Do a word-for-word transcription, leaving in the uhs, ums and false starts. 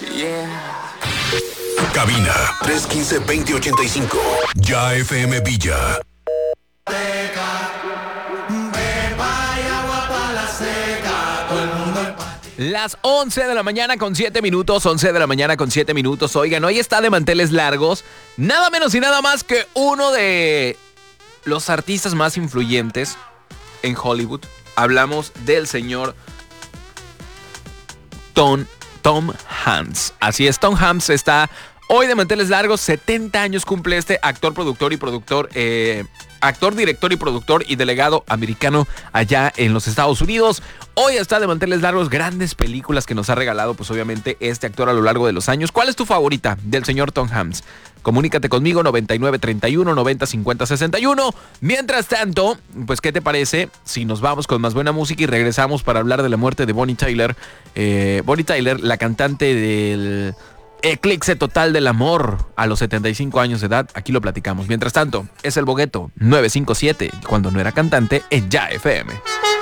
Yeah. Cabina tres uno cinco, dos cero ocho cinco. Ya F M Villa. Las once de la mañana con siete minutos, once de la mañana con siete minutos. Oigan, hoy está de manteles largos, nada menos y nada más que uno de los artistas más influyentes en Hollywood. Hablamos del señor Tom, Tom Hanks. Así es, Tom Hanks está hoy de manteles largos, setenta años cumple este actor, productor y productor, eh, actor, director y productor y delegado americano allá en los Estados Unidos. Hoy está de manteles largos, grandes películas que nos ha regalado, pues obviamente, este actor a lo largo de los años. ¿Cuál es tu favorita del señor Tom Hanks? Comunícate conmigo, noventa y nueve, treinta y uno, noventa, cincuenta, sesenta y uno. Mientras tanto, pues, ¿qué te parece si nos vamos con más buena música y regresamos para hablar de la muerte de Bonnie Tyler? Eh, Bonnie Tyler, la cantante del Eclipse Total del Amor a los setenta y cinco años de edad. Aquí lo platicamos. Mientras tanto, es el Bogueto nueve cinco siete, cuando no era cantante, en Ya F M.